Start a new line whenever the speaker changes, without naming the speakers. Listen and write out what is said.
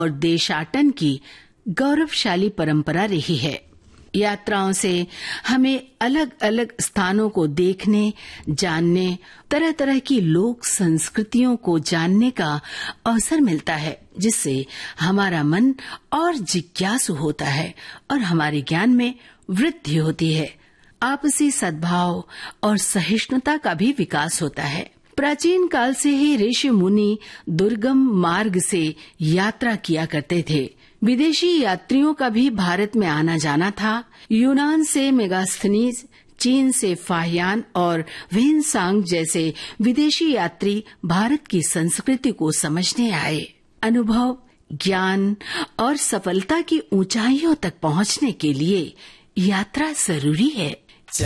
और देशाटन की गौरवशाली परंपरा रही है। यात्राओं से हमें अलग अलग स्थानों को देखने, जानने, तरह तरह की लोक संस्कृतियों को जानने का अवसर मिलता है, जिससे हमारा मन और जिज्ञासु होता है और हमारे ज्ञान में वृद्धि होती है। आपसी सद्भाव और सहिष्णुता का भी विकास होता है। प्राचीन काल से ही ऋषि मुनि दुर्गम मार्ग से यात्रा किया करते थे। विदेशी यात्रियों का भी भारत में आना जाना था। यूनान से मेगास्थनीज, चीन से फाहियान और व्हेनसांग जैसे विदेशी यात्री भारत की संस्कृति को समझने आए। अनुभव, ज्ञान और सफलता की ऊंचाइयों तक पहुंचने के लिए यात्रा जरूरी है।